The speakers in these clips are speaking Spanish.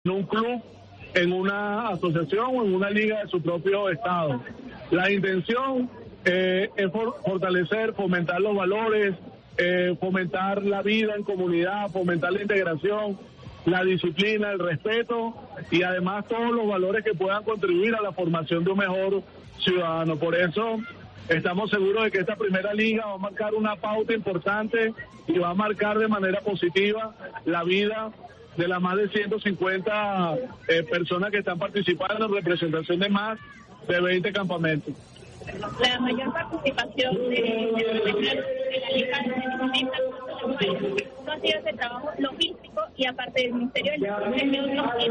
en un club, en una asociación o en una liga de su propio estado. La intención es fortalecer, fomentar los valores, fomentar la vida en comunidad, fomentar la integración, la disciplina, el respeto y además todos los valores que puedan contribuir a la formación de un mejor ciudadano. Por eso estamos seguros de que esta primera liga va a marcar una pauta importante y va a marcar de manera positiva la vida de las más de 150 personas que están participando en representación de más de 20 campamentos. La mayor participación de la liga en el momento no ha sido ese trabajo logístico y aparte del Ministerio del Deporte,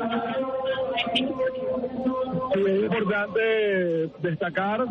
es importante destacar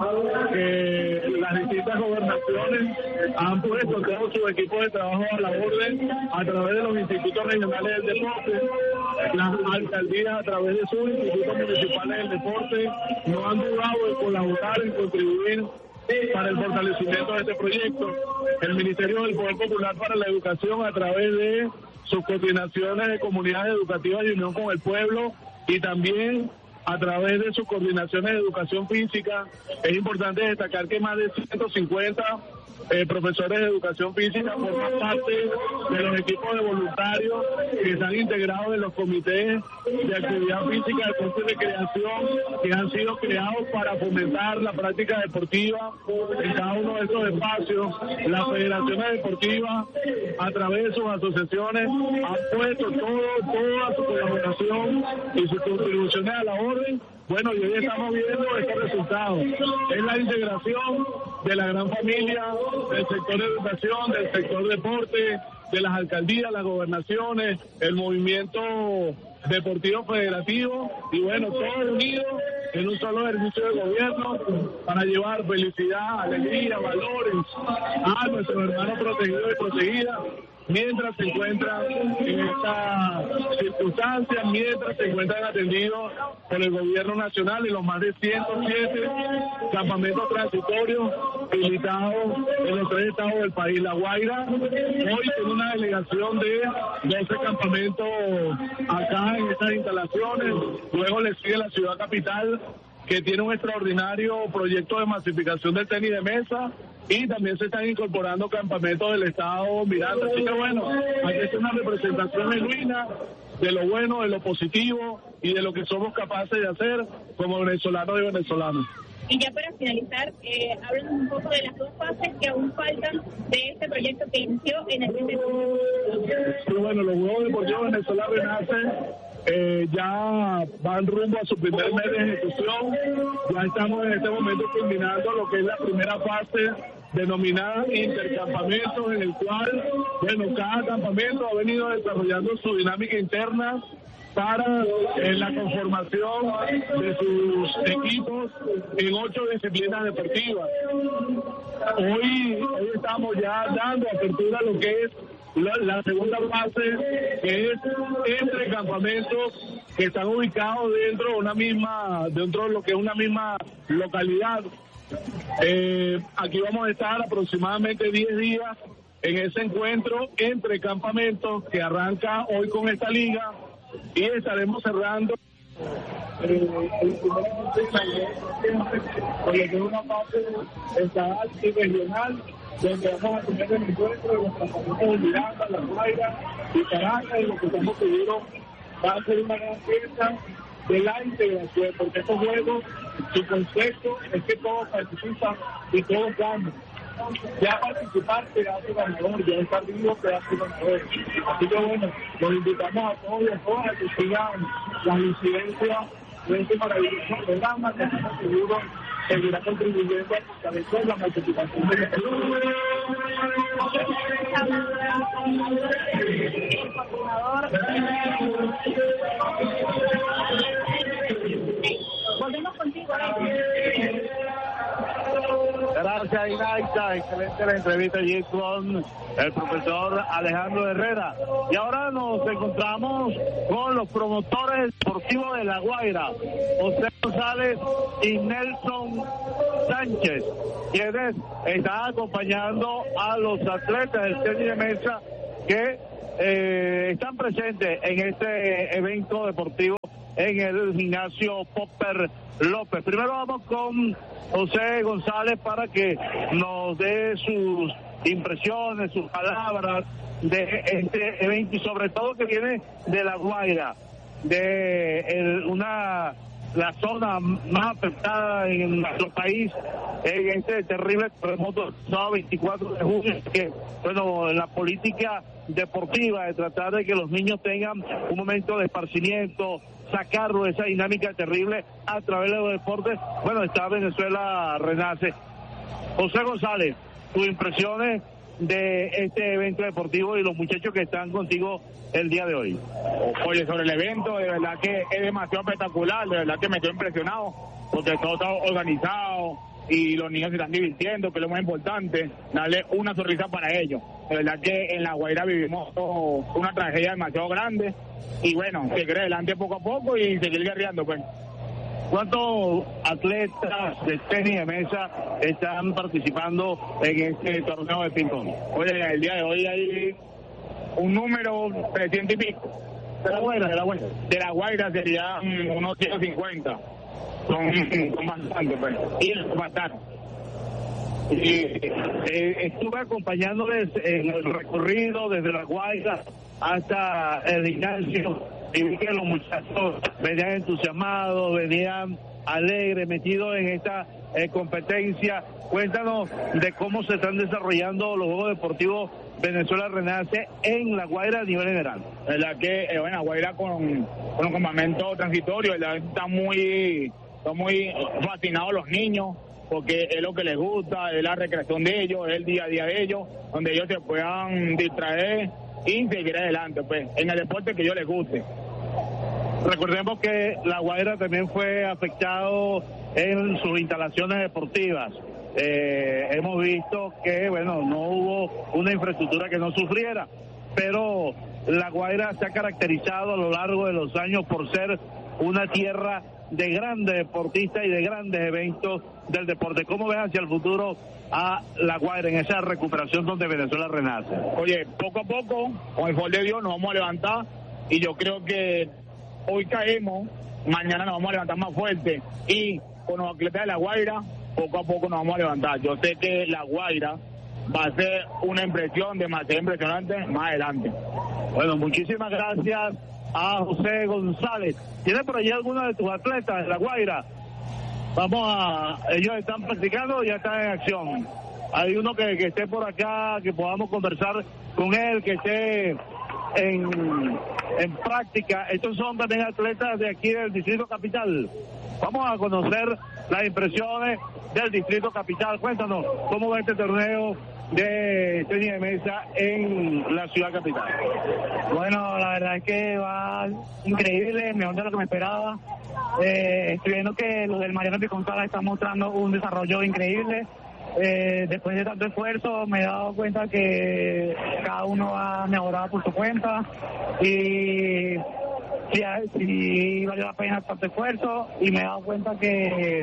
que las distintas gobernaciones han puesto todos sus equipos de trabajo a la orden a través de los institutos regionales del deporte. Las alcaldías a través de sus institutos municipales del deporte no han dudado en colaborar, en contribuir para el fortalecimiento de este proyecto. El Ministerio del Poder Popular para la Educación, a través de sus coordinaciones de comunidades educativas y unión con el pueblo, y también a través de sus coordinaciones de educación física. Es importante destacar que más de 150 profesores de educación física forman parte de los equipos de voluntarios que están integrados en los comités de actividad física, deporte y recreación, que han sido creados para fomentar la práctica deportiva en cada uno de estos espacios. Las federaciones deportivas, a través de sus asociaciones, han puesto toda su colaboración y sus contribuciones a la orden. Bueno, y hoy estamos viendo estos resultados. Es la integración de la gran familia del sector de educación, del sector deporte, de las alcaldías, las gobernaciones, el movimiento deportivo federativo, y bueno, todos unidos en un solo ejercicio de gobierno para llevar felicidad, alegría, valores a nuestros hermanos protegidos y protegidas, mientras se encuentran en esta circunstancia, mientras se encuentran atendidos por el gobierno nacional en los más de 107 campamentos transitorios habilitados en los 3 estados del país. La Guaira hoy tiene una delegación de 12 campamentos acá en estas instalaciones. Luego le sigue la ciudad capital, que tiene un extraordinario proyecto de masificación del tenis de mesa, y también se están incorporando campamentos del estado Miranda. Así que bueno, aquí es una representación genuina de lo bueno, de lo positivo y de lo que somos capaces de hacer como venezolanos y venezolanas. Y ya para finalizar, háblanos un poco de las 2 fases que aún faltan de este proyecto que inició en el 2020. Sí, bueno, los Juegos Deportivos Venezolanos renacen. Ya van rumbo a su primer mes de ejecución. Ya estamos en este momento culminando lo que es la primera fase denominada intercampamentos, en el cual, bueno, cada campamento ha venido desarrollando su dinámica interna para la conformación de sus equipos en 8 disciplinas deportivas. Hoy estamos ya dando apertura a lo que es la segunda fase, que es entre campamentos que están ubicados dentro de lo que es una misma localidad. Aquí vamos a estar aproximadamente 10 días en ese encuentro entre campamentos que arranca hoy con esta liga, y estaremos cerrando el primer con lo que es una fase estatal y regional, donde vamos a tener el encuentro de los campamentos de Miranda, La Guaira y Caracas, y lo que estamos seguros va a ser una gran fiesta de la integración, porque estos juegos, su concepto es que todos participan y todos ganan. Ya participar te hace ganador, ya estar vivo te hace ganador. Así que bueno, los invitamos a todos y a todas a que sigan las incidencias de este maravilloso programa, que estamos seguros seguirá contribuyendo a fortalecer la participación de los Volvemos contigo. Gracias, Inaita. Excelente la entrevista allí con el profesor Alejandro Herrera. Y ahora nos encontramos con los promotores deportivos de La Guaira, José González y Nelson Sánchez, quienes están acompañando a los atletas del tenis de mesa que están presentes en este evento deportivo en el gimnasio Popper López. Primero vamos con José González para que nos dé sus impresiones, sus palabras de este evento y sobre todo que viene de La Guaira, de la zona más afectada en nuestro país en este terrible terremoto del sábado 24 de junio, que bueno, la política deportiva de tratar de que los niños tengan un momento de esparcimiento, sacarlo de esa dinámica terrible a través de los deportes, bueno, está Venezuela Renace. José González, tus impresiones de este evento deportivo y los muchachos que están contigo el día de hoy. Oye, sobre el evento, de verdad que es demasiado espectacular, de verdad que me estoy impresionado, porque todo está organizado y los niños se están divirtiendo, que es lo más importante, darle una sonrisa para ellos. De verdad que en La Guaira vivimos una tragedia demasiado grande y bueno, seguir adelante poco a poco y seguir guerreando, pues. ¿Cuántos atletas de tenis de mesa están participando en este torneo de ping-pong? Oye, el día de hoy hay un número 300 y pico. ¿De La Guaira? De La Guaira serían unos 150. Son bastante, pues. Y bastante. Estuve acompañándoles en el recorrido desde La Guaira hasta el gimnasio y vi que los muchachos venían entusiasmados, venían alegres, metidos en esta competencia. Cuéntanos de cómo se están desarrollando los Juegos Deportivos Venezuela Renace en La Guaira a nivel general. La verdad que bueno, La Guaira con un campamento transitorio, la verdad están muy fascinados los niños, porque es lo que les gusta, es la recreación de ellos, es el día a día de ellos, donde ellos se puedan distraer y seguir adelante, pues, en el deporte que a ellos les guste. Recordemos que La Guaira también fue afectado en sus instalaciones deportivas. Hemos visto que, bueno, no hubo una infraestructura que no sufriera, pero La Guaira se ha caracterizado a lo largo de los años por ser una tierra de grandes deportistas y de grandes eventos del deporte. ¿Cómo ves hacia el futuro a La Guaira en esa recuperación donde Venezuela renace? Oye, poco a poco, con el favor de Dios, nos vamos a levantar y yo creo que hoy caemos, mañana nos vamos a levantar más fuerte y con los atletas de La Guaira, poco a poco nos vamos a levantar. Yo sé que La Guaira va a ser una impresión demasiado impresionante más adelante. Bueno, muchísimas gracias a José González. ¿Tiene por allí alguno de tus atletas de La Guaira? Ellos están practicando, ya están en acción. Hay uno que esté por acá, que podamos conversar con él, que esté en práctica. Estos son también atletas de aquí del Distrito Capital. Vamos a conocer las impresiones del Distrito Capital. Cuéntanos, ¿cómo va este torneo de tenis de mesa en la ciudad capital? Bueno, la verdad es que va increíble, mejor de lo que me esperaba. Estoy viendo que los del Mariano Piconzala están mostrando un desarrollo increíble. Después de tanto esfuerzo me he dado cuenta que cada uno ha mejorado por su cuenta y sí valió la pena tanto esfuerzo, y me he dado cuenta que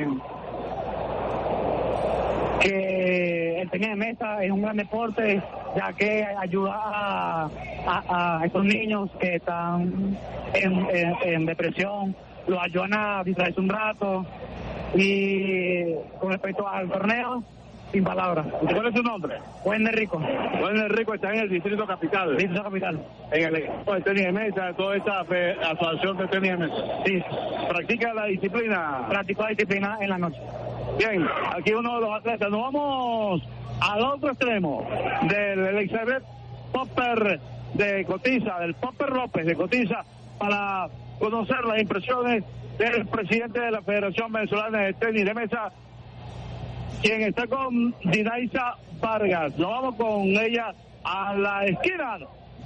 el tenis de mesa es un gran deporte, ya que ayuda a estos niños que están en depresión, los ayudan a distraerse un rato. Y con respecto al torneo, sin palabras. ¿Cuál es su nombre? Juan Enrico. Juan Enrico está en el Distrito Capital. Distrito Capital. En el equipo de tenis de mesa, toda esta asociación de tenis de mesa. Sí. ¿Practica la disciplina? Practico la disciplina en la noche. Bien, aquí uno de los atletas. Nos vamos al otro extremo del Elizabeth Popper de Cotiza, del Popper López de Cotiza, para conocer las impresiones del presidente de la Federación Venezolana de Tenis de Mesa, quien está con Dinaisa Vargas. Nos vamos con ella a la esquina.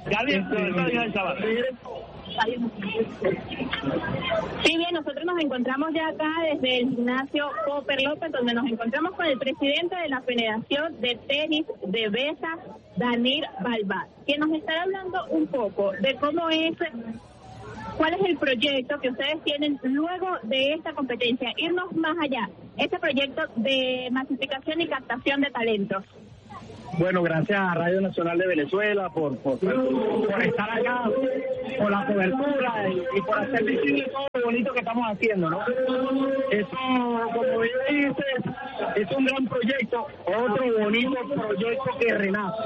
Sí, bien, nosotros nos encontramos ya acá desde el gimnasio Popper López, donde nos encontramos con el presidente de la Federación de Tenis de Mesa, Danir Balbat, quien nos estará hablando un poco de cómo es, cuál es el proyecto que ustedes tienen luego de esta competencia, irnos más allá, este proyecto de masificación y captación de talentos. Bueno, gracias a Radio Nacional de Venezuela por estar acá, por la cobertura y por hacer visible todo lo bonito que estamos haciendo, ¿no? Eso, como bien dices, es un gran proyecto, otro bonito proyecto que renace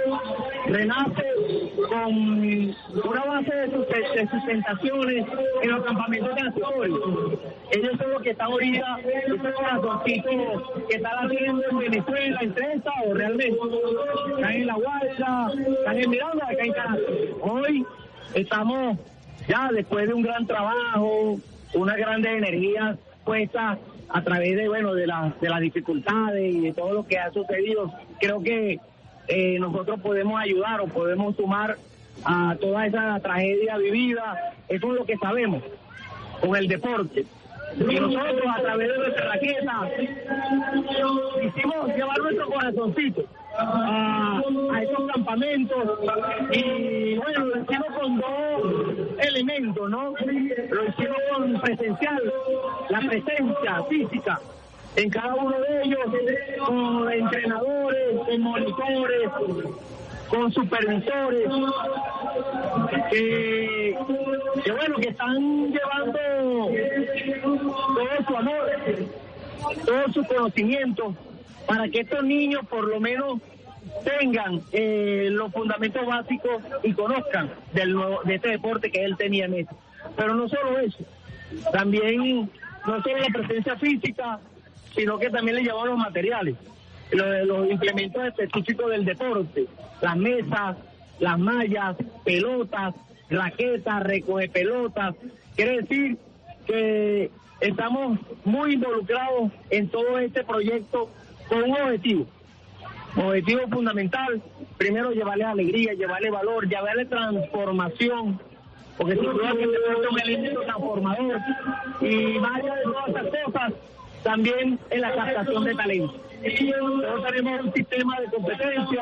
con una base de sustentaciones en los campamentos de Azul. Ellos son los que están ahorita, ese corazoncito que están haciendo en Venezuela, en Trenza o realmente. Están en La Guaira, están en Miranda, acá en Caracas. Hoy estamos ya después de un gran trabajo, unas grandes energías puestas a través de las dificultades y de todo lo que ha sucedido. Creo que nosotros podemos ayudar o podemos sumar a toda esa tragedia vivida. Eso es lo que sabemos con el deporte. Y nosotros, a través de nuestra raqueta, hicimos llevar nuestro corazoncito a esos campamentos. Y bueno, lo hicimos con dos elementos, ¿no? Lo hicimos con presencial, la presencia física en cada uno de ellos, con entrenadores, con monitores, con supervisores, que están llevando todo su amor, todo su conocimiento, para que estos niños por lo menos tengan los fundamentos básicos y conozcan de este deporte que él tenía en eso. Pero no solo eso, también no solo la presencia física, sino que también le llevamos los materiales, los implementos específicos del deporte, las mesas, las mallas, pelotas, raquetas, recoge pelotas. Quiere decir que estamos muy involucrados en todo este proyecto con un objetivo fundamental. Primero, llevarle alegría, llevarle valor, llevarle transformación, porque sin duda que este es un elemento transformador. Y más allá de todas estas cosas, también en la captación de talento. Nosotros tenemos un sistema de competencia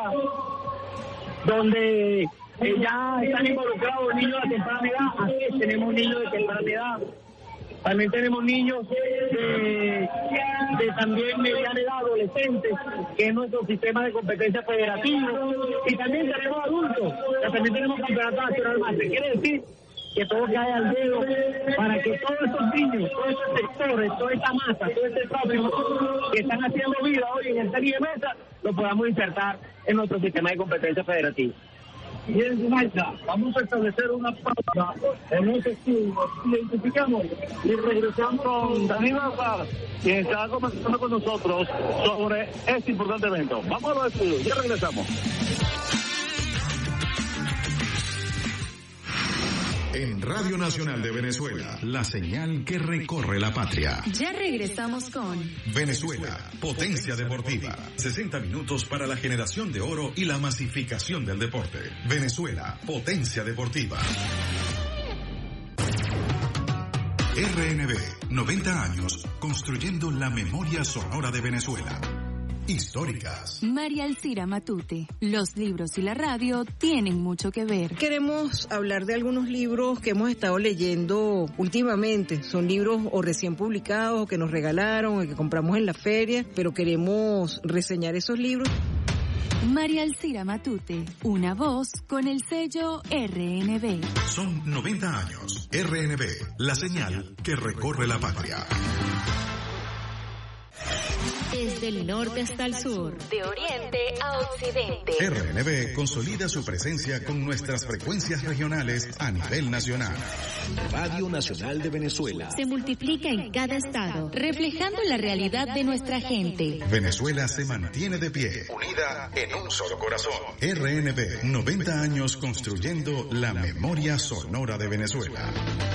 donde ya están involucrados niños de temprana edad. Así tenemos niños de temprana edad. También tenemos niños de también mediana edad, adolescentes, que es nuestro sistema de competencia federativo. Y también tenemos adultos, también tenemos campeonato nacional máster. Quiere decir que todo cae al dedo para que todos estos niños, todos estos sectores, toda esta masa, todo este tráfico que están haciendo vida hoy en el tenis de mesa, lo podamos insertar en nuestro sistema de competencia federativo. Bien, Marta, vamos a establecer una pausa en ese estudio, identificamos y regresamos con Daniel Balbás, quien está conversando con nosotros sobre este importante evento. Vamos a los estudios, ya regresamos. En Radio Nacional de Venezuela, la señal que recorre la patria. Ya regresamos con Venezuela, potencia deportiva. 60 minutos para la generación de oro y la masificación del deporte. Venezuela, potencia deportiva. RNB, 90 años, construyendo la memoria sonora de Venezuela. Históricas. María Alcira Matute. Los libros y la radio tienen mucho que ver. Queremos hablar de algunos libros que hemos estado leyendo últimamente. Son libros o recién publicados o que nos regalaron o que compramos en la feria, pero queremos reseñar esos libros. María Alcira Matute, una voz con el sello RNB. Son 90 años. RNB, la señal que recorre la patria. Desde el norte hasta el sur, de oriente a occidente. RNB consolida su presencia con nuestras frecuencias regionales a nivel nacional. Radio Nacional de Venezuela. Se multiplica en cada estado, reflejando la realidad de nuestra gente. Venezuela se mantiene de pie, unida en un solo corazón. RNB, 90 años construyendo la memoria sonora de Venezuela.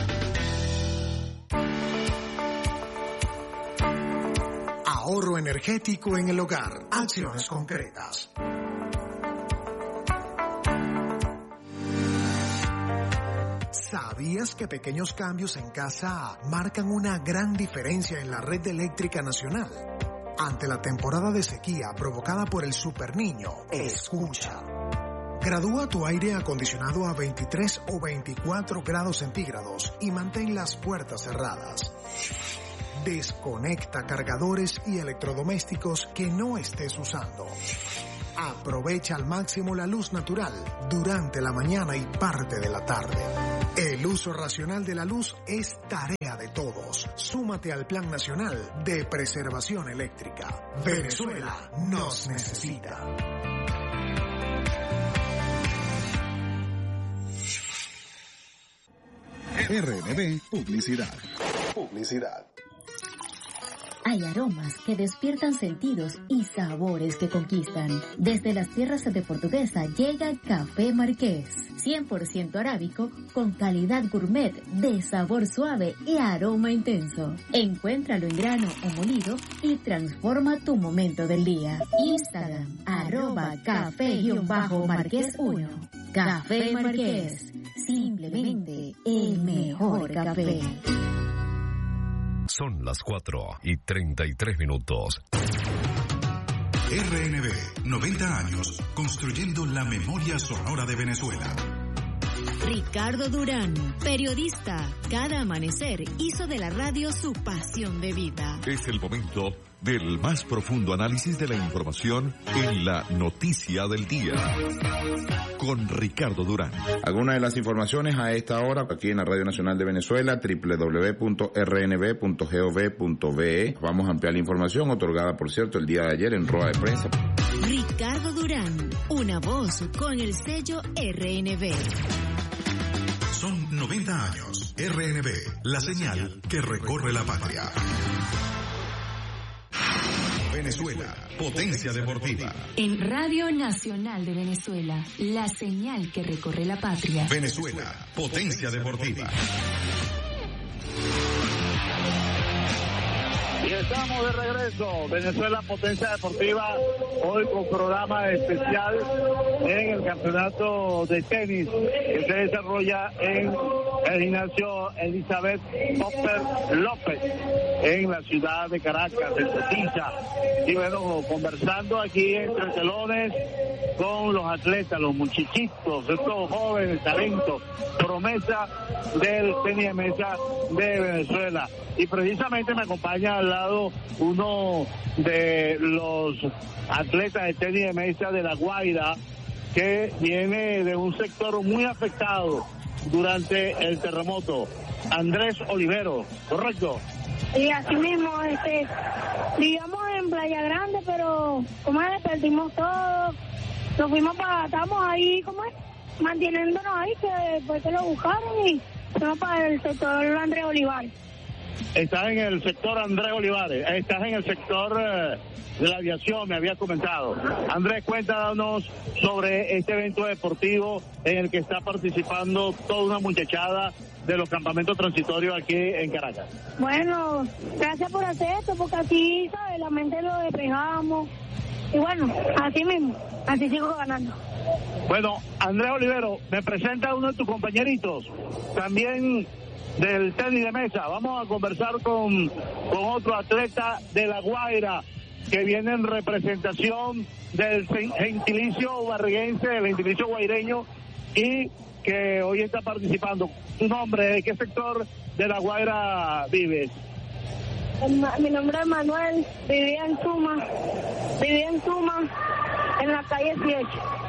Ahorro energético en el hogar. Acciones concretas. ¿Sabías que pequeños cambios en casa marcan una gran diferencia en la red eléctrica nacional? Ante la temporada de sequía provocada por el superniño, escucha. Gradúa tu aire acondicionado a 23 o 24 grados centígrados y mantén las puertas cerradas. Desconecta cargadores y electrodomésticos que no estés usando. Aprovecha al máximo la luz natural durante la mañana y parte de la tarde. El uso racional de la luz es tarea de todos. Súmate al Plan Nacional de Preservación Eléctrica. Venezuela nos necesita. RNB Publicidad. Hay aromas que despiertan sentidos y sabores que conquistan. Desde las tierras de Portuguesa llega Café Marqués, 100% arábico con calidad gourmet de sabor suave y aroma intenso. Encuéntralo en grano o molido y transforma tu momento del día. Instagram, @café_marqués1. Café Marqués, simplemente el mejor café. Son las 4:33. RNB, 90 años, construyendo la memoria sonora de Venezuela. Ricardo Durán, periodista, cada amanecer hizo de la radio su pasión de vida. Es el momento del más profundo análisis de la información en la noticia del día. Con Ricardo Durán. Algunas de las informaciones a esta hora aquí en la Radio Nacional de Venezuela, www.rnb.gov.be. Vamos a ampliar la información otorgada, por cierto, el día de ayer en rueda de prensa. Ricardo Durán, una voz con el sello RNB. Son 90 años. RNB, la señal que recorre la patria. Venezuela, potencia deportiva. En Radio Nacional de Venezuela, la señal que recorre la patria. Venezuela, potencia deportiva. Y estamos de regreso. Venezuela, potencia deportiva, hoy con programa especial en el campeonato de tenis que se desarrolla en el gimnasio Elizabeth Popper López en la ciudad de Caracas, en Cotilla. Y bueno, conversando aquí entre telones con los atletas, los muchachitos, estos jóvenes talentos, promesa del tenis de mesa de Venezuela. Y precisamente me acompaña al lado uno de los atletas de tenis de mesa de La Guaira, que viene de un sector muy afectado durante el terremoto. Andrés Olivero, ¿correcto? Y así mismo, vivíamos en Playa Grande, pero como perdimos todo, nos fuimos estábamos ahí, manteniéndonos ahí, que después que lo buscaron y fuimos para el sector Andrés Olivares. Estás en el sector Andrés Olivares, estás en el sector de la aviación, me habías comentado. Andrés, cuéntanos sobre este evento deportivo en el que está participando toda una muchachada de los campamentos transitorios aquí en Caracas. Bueno, gracias por hacer esto, porque así, ¿sabes? La mente lo despejamos. Y bueno, así mismo, así sigo ganando. Bueno, Andrés Olivero, me presenta uno de tus compañeritos, también del tenis de mesa. Vamos a conversar con otro atleta de La Guaira, que viene en representación del gentilicio barriguense, del gentilicio guaireño, y que hoy está participando. ¿Tu nombre? ¿De qué sector de La Guaira vives? Mi nombre es Manuel, vivía en Suma, en la calle 18.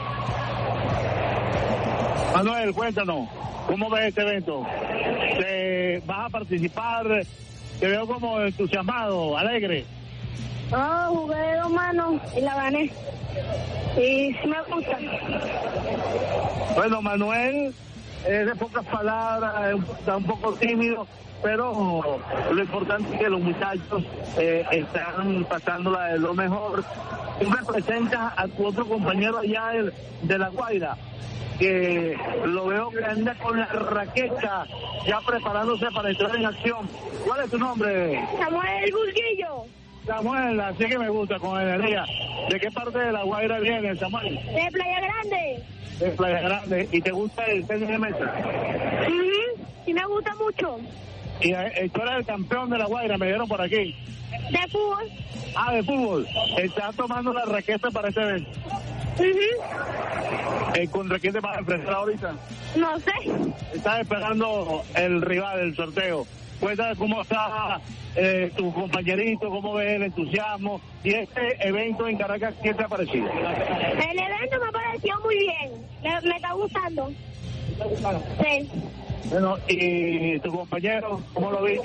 Manuel, cuéntanos, ¿cómo ves este evento? ¿Vas a participar? Te veo como entusiasmado, alegre. No, jugué de 2 manos y la gané. Y sí me gusta. Bueno, Manuel es de pocas palabras, está un poco tímido, pero lo importante es que los muchachos están pasándola de lo mejor. Tú me presentas a tu otro compañero allá de La Guaira, que lo veo que anda con la raqueta, ya preparándose para entrar en acción. ¿Cuál es tu nombre? Samuel Burguillo. Samuel, así que me gusta, con energía. ¿De qué parte de La Guaira viene, Samuel? De Playa Grande. De Playa Grande. ¿Y te gusta el tenis de mesa? Sí me gusta mucho. Y tú eres el campeón de La Guaira, me dieron por aquí. De fútbol. Ah, de fútbol. ¿Estás tomando la raqueta para este evento? ¿Contra quién te vas a enfrentar ahorita? No sé. ¿Estás esperando el rival, el sorteo? Cuéntame cómo está tu compañerito, cómo ves el entusiasmo y este evento en Caracas, ¿qué te ha parecido? El evento me pareció muy bien, me está gustando. Sí. Bueno, y tu compañero, ¿cómo lo viste?